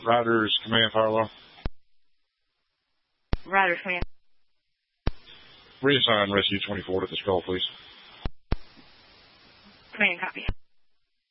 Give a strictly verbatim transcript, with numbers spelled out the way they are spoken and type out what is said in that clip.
Riders, command, fire alarm. Riders, command. Reassign rescue twenty-four to this call, please. Command, copy.